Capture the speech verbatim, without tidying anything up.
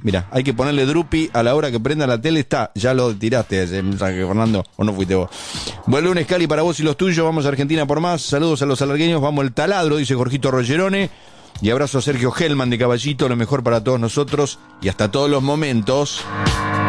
Mira, hay que ponerle Drupi a la hora que prenda la tele. Está, ya lo tiraste ese mensaje, Fernando, o no fuiste vos. Buen lunes, Cali, para vos y los tuyos. Vamos a Argentina por más. Saludos a los alargueños. Vamos al taladro, dice Jorgito Rogerone. Y abrazo a Sergio Hellman de Caballito. Lo mejor para todos nosotros y hasta todos los momentos.